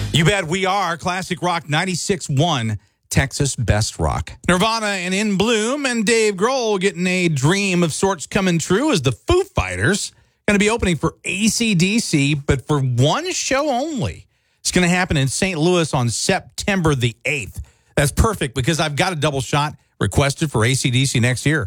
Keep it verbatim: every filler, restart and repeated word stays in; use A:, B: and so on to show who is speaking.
A: You bet we are. Classic Rock ninety-six point one, Texas Best Rock. Nirvana and In Bloom and Dave Grohl getting a dream of sorts coming true as the Foo Fighters going to be opening for A C D C, but for one show only. It's going to happen in Saint Louis on September the eighth. That's perfect because I've got a double shot requested for A C D C next year.